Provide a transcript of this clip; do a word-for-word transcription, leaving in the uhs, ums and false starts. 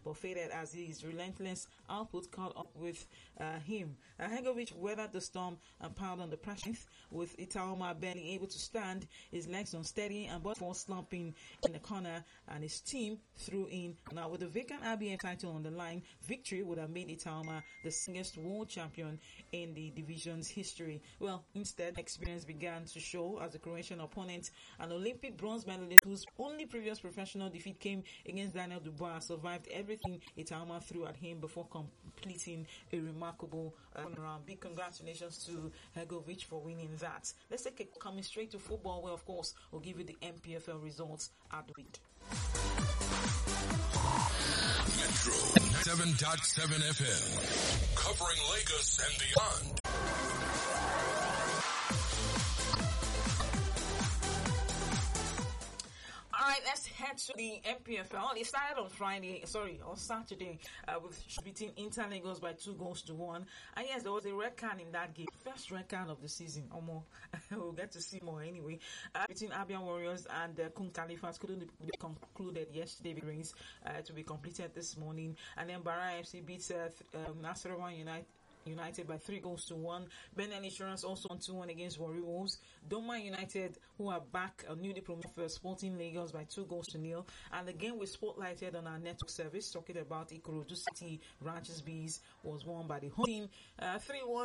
but faded as his relentless output caught up with uh, him. Uh, Hegovic weathered the storm and piled on the pressure, with Itaoma barely able to stand, his legs unsteady and body force slumping in the corner, and his team threw in. Now, with the vacant R B F title on the line, victory would have made Itaoma the youngest world champion in the division's history. Well, instead, experience began to show as the Croatian opponent, an Olympic bronze medalist whose only previous professional defeat came against Daniel Dubois, survived everything Itaoma threw at him before completing a remarkable uh, round. Big congratulations to Hegovic for winning that. Let's take it coming straight to football, where of course we'll give you the M P F L results at the week. Metro seven point seven F M, covering Lagos and beyond. All right, let's head to the M P F L. It started on Friday, sorry, on Saturday, uh, with beating Inter Lagos by two goals to one. And yes, there was a red card in that game. First red card of the season, or more. We'll get to see more anyway. Uh, between Albion Warriors and uh, Kun Khalifas couldn't be concluded yesterday with rains uh, to be completed this morning. And then Bara F C beats uh, th- um, Nasarawa United. United by three goals to one. Benin Insurance also on two one against Warri Wolves. Doma United, who are back, a newly promoted for Sporting Lagos by two goals to nil. And again, we spotlighted on our network service, talking about Ikorodu City Ranches Bees was won by the home team, uh, three one.